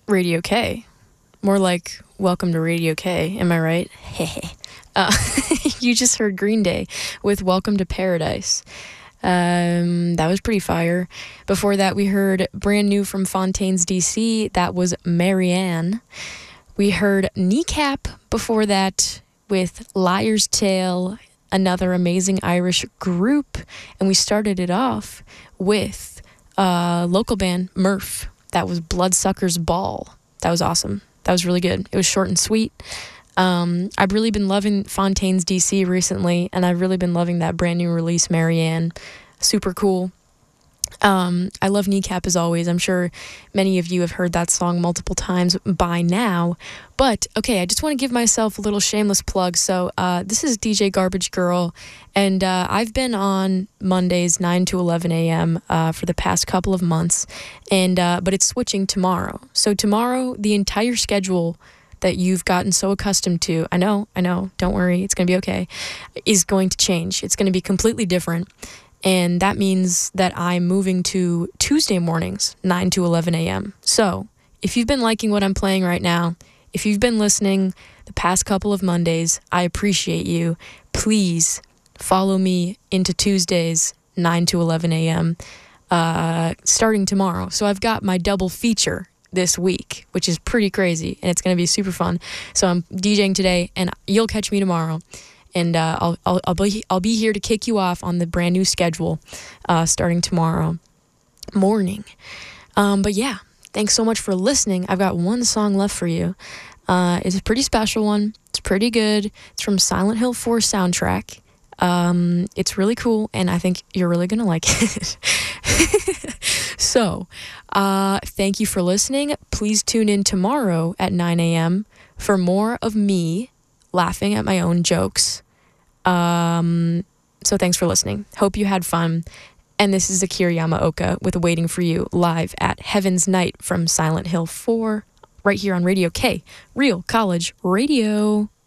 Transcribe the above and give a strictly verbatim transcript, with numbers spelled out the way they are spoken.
Radio K. More like welcome to Radio K. Am I right? uh, you just heard Green Day with Welcome to Paradise. Um, that was pretty fire. Before that, we heard brand new from Fontaines D C. That was Marianne. We heard Kneecap before that with Liar's Tale, another amazing Irish group. And we started it off with a local band, Murph. That was Bloodsuckers Ball. That was awesome. That was really good. It was short and sweet. Um, I've really been loving Fontaines D C recently, and I've really been loving that brand new release, Marianne. Super cool. Um, I love Kneecap as always. I'm sure many of you have heard that song multiple times by now. But, okay, I just want to give myself a little shameless plug. So uh, this is D J Garbage Girl, and uh, I've been on Mondays nine to eleven a.m. Uh, for the past couple of months, and uh, but it's switching tomorrow. So tomorrow, the entire schedule that you've gotten so accustomed to, I know, I know, don't worry, it's going to be okay, is going to change. It's going to be completely different. And that means that I'm moving to Tuesday mornings, nine to eleven a.m. So if you've been liking what I'm playing right now, if you've been listening the past couple of Mondays, I appreciate you. Please follow me into Tuesdays, nine to eleven a.m., uh, starting tomorrow. So I've got my double feature this week, which is pretty crazy, and it's going to be super fun. So I'm DJing today, and you'll catch me tomorrow. And uh, I'll I'll I'll be I'll be here to kick you off on the brand new schedule, uh, starting tomorrow morning. Um, but yeah, thanks so much for listening. I've got one song left for you. Uh, it's a pretty special one. It's pretty good. It's from Silent Hill four soundtrack. Um, it's really cool, and I think you're really gonna like it. So, uh, thank you for listening. Please tune in tomorrow at nine a.m. for more of me laughing at my own jokes. Um, so thanks for listening. Hope you had fun. And this is Akira Yamaoka with Waiting for You live at Heaven's Night from Silent Hill four right here on Radio K, Real College Radio.